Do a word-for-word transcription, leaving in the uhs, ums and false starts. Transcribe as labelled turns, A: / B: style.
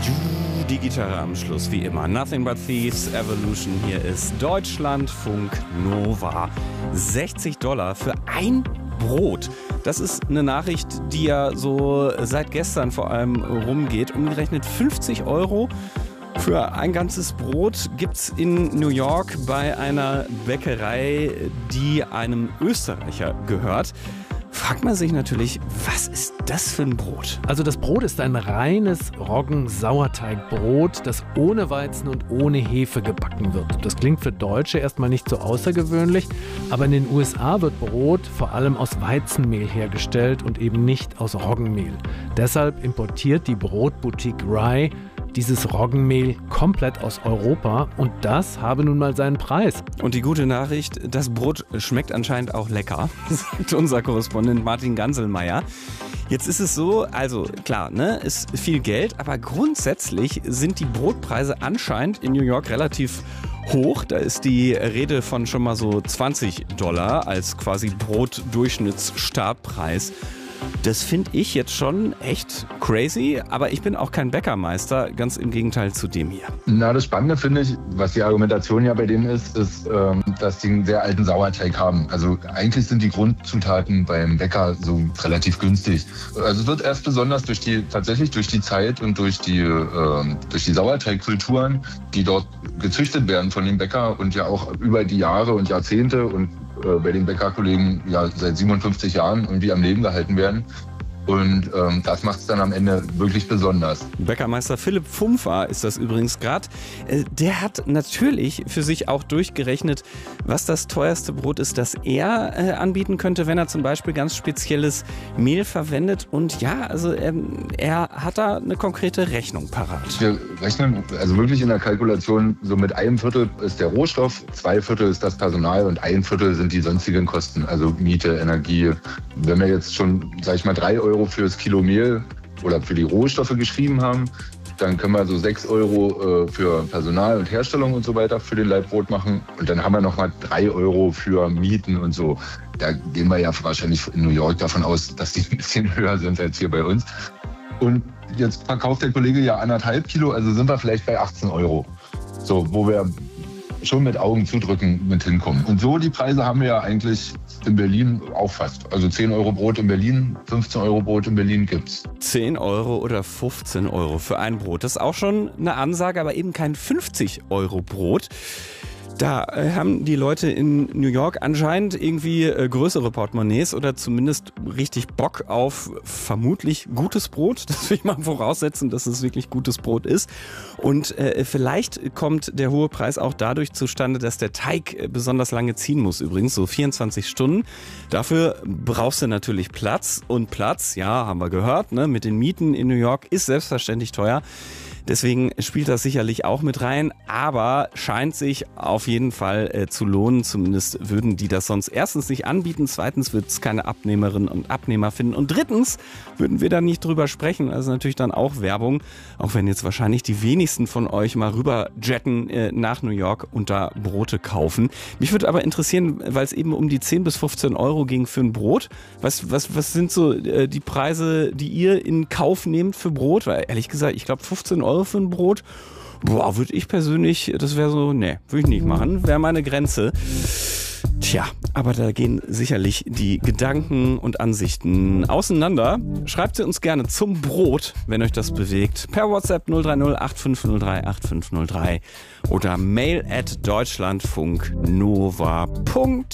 A: Die Gitarre am Schluss, wie immer. Nothing but Thieves, Evolution. Hier ist Deutschlandfunk Nova. sechzig Dollar für ein Brot. Das ist eine Nachricht, die ja so seit gestern vor allem rumgeht. Umgerechnet fünfzig Euro für ein ganzes Brot gibt's in New York bei einer Bäckerei, die einem Österreicher gehört. Fragt man sich natürlich, was ist das für ein Brot?
B: Also das Brot ist ein reines Roggen-Sauerteigbrot, das ohne Weizen und ohne Hefe gebacken wird. Das klingt für Deutsche erstmal nicht so außergewöhnlich, aber in den U S A wird Brot vor allem aus Weizenmehl hergestellt und eben nicht aus Roggenmehl. Deshalb importiert die Brotboutique Rye dieses Roggenmehl komplett aus Europa und das habe nun mal seinen Preis.
A: Und die gute Nachricht, das Brot schmeckt anscheinend auch lecker, sagt unser Korrespondent Martin Ganselmeier. Jetzt ist es so, also klar, ne, ist viel Geld, aber grundsätzlich sind die Brotpreise anscheinend in New York relativ hoch. Da ist die Rede von schon mal so zwanzig Dollar als quasi Brotdurchschnittsstartpreis. Das finde ich jetzt schon echt crazy, aber ich bin auch kein Bäckermeister, ganz im Gegenteil zu dem hier.
C: Na, das Spannende finde ich, was die Argumentation ja bei denen ist, ist, ähm, dass die einen sehr alten Sauerteig haben. Also eigentlich sind die Grundzutaten beim Bäcker so relativ günstig. Also es wird erst besonders durch die, tatsächlich durch die Zeit und durch die, ähm, durch die Sauerteigkulturen, die dort gezüchtet werden von dem Bäcker und ja auch über die Jahre und Jahrzehnte und bei den Bäckerkollegen ja seit siebenundfünfzig Jahren irgendwie am Leben gehalten werden. Und ähm, das macht es dann am Ende wirklich besonders.
A: Bäckermeister Philipp Pfumfer ist das übrigens gerade. Äh, der hat natürlich für sich auch durchgerechnet, was das teuerste Brot ist, das er äh, anbieten könnte, wenn er zum Beispiel ganz spezielles Mehl verwendet. Und ja, also ähm, er hat da eine konkrete Rechnung parat.
C: Wir rechnen also wirklich in der Kalkulation, so mit einem Viertel ist der Rohstoff, zwei Viertel ist das Personal und ein Viertel sind die sonstigen Kosten, also Miete, Energie. Wenn wir jetzt schon, sag ich mal, drei Euro fürs Kilo Mehl oder für die Rohstoffe geschrieben haben, dann können wir so sechs Euro äh, für Personal und Herstellung und so weiter für den Laib Brot machen. Und dann haben wir nochmal drei Euro für Mieten und so. Da gehen wir ja wahrscheinlich in New York davon aus, dass die ein bisschen höher sind als hier bei uns. Und jetzt verkauft der Kollege ja anderthalb Kilo, also sind wir vielleicht bei achtzehn Euro. So, wo wir schon mit Augen zudrücken mit hinkommen. Und so die Preise haben wir ja eigentlich in Berlin auch fast. Also zehn Euro Brot in Berlin, fünfzehn Euro Brot in Berlin gibt's.
A: zehn Euro oder fünfzehn Euro für ein Brot. Das ist auch schon eine Ansage, aber eben kein fünfzig Euro Brot. Da äh, haben die Leute in New York anscheinend irgendwie äh, größere Portemonnaies oder zumindest richtig Bock auf vermutlich gutes Brot. Das will ich mal voraussetzen, dass es wirklich gutes Brot ist. Und äh, vielleicht kommt der hohe Preis auch dadurch zustande, dass der Teig äh, besonders lange ziehen muss. Übrigens so vierundzwanzig Stunden. Dafür brauchst du natürlich Platz. Und Platz, ja, haben wir gehört, ne, mit den Mieten in New York ist selbstverständlich teuer. Deswegen spielt das sicherlich auch mit rein, aber scheint sich auf jeden Fall äh, zu lohnen. Zumindest würden die das sonst erstens nicht anbieten, zweitens wird es keine Abnehmerinnen und Abnehmer finden und drittens würden wir da nicht drüber sprechen. Also natürlich dann auch Werbung, auch wenn jetzt wahrscheinlich die wenigsten von euch mal rüber jetten äh, nach New York und da Brote kaufen. Mich würde aber interessieren, weil es eben um die zehn bis fünfzehn Euro ging für ein Brot. Was, was, was sind so äh, die Preise, die ihr in Kauf nehmt für Brot? Weil ehrlich gesagt, ich glaube fünfzehn Euro für ein Brot, boah, würde ich persönlich, das wäre so, nee, würde ich nicht machen, wäre meine Grenze. Tja, aber da gehen sicherlich die Gedanken und Ansichten auseinander. Schreibt sie uns gerne zum Brot, wenn euch das bewegt, per WhatsApp null drei null acht fünf null drei acht fünf null drei oder mail at deutschlandfunknova punkt